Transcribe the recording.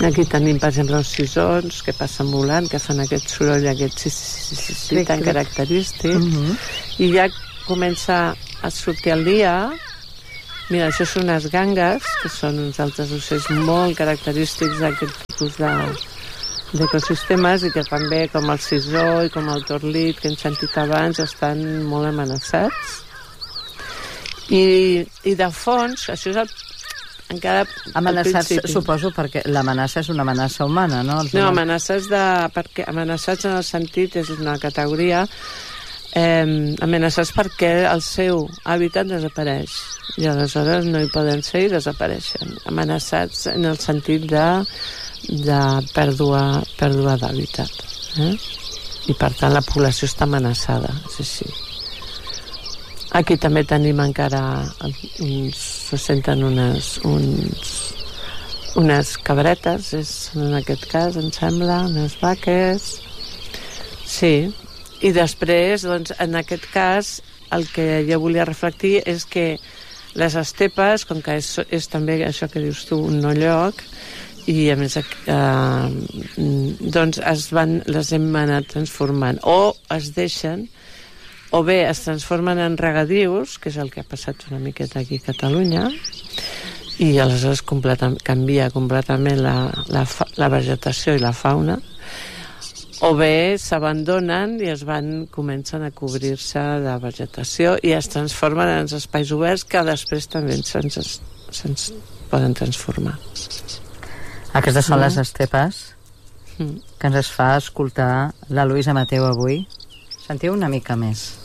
Aquí tenim, per exemple, els sisons que passen volant, que fan aquest soroll, aquest sí tan característic. I ja comença a sortir el dia. Mira, això són unes gangues, que són uns altres ocells molt característics d'aquest tipus d'ecosistemes, i que també, com el sisó i com el torlit que hem sentit abans, estan molt amenaçats. I de fons, això és encara amenaçats, suposo, perquè l'amenaça és una amenaça humana, no? No, amenaçats en el sentit, és una categoria, amenaçats perquè el seu hàbitat desapareix, i aleshores no hi poden ser i desapareixen. Amenaçats en el sentit de pèrdua d'hàbitat. I per tant la població està amenaçada, és així. Aquí també tenim encara se senten unes cabretes, en aquest cas, em sembla, unes vaques. Sí, i després, doncs, en aquest cas, el que jo volia reflectir és que les estepes, com que és també això que dius tu, un no lloc, i a més doncs les hem anat transformant, o es deixen, o bé es transformen en regadius, que és el que ha passat una miqueta aquí a Catalunya, i aleshores canvia completament la vegetació i la fauna, o bé s'abandonen i comencen a cobrir-se de vegetació i es transformen en espais oberts que després també se'ns poden transformar. Aquestes són les estepes que ens fa escoltar la Luisa Mateu avui. Sentiu una mica més.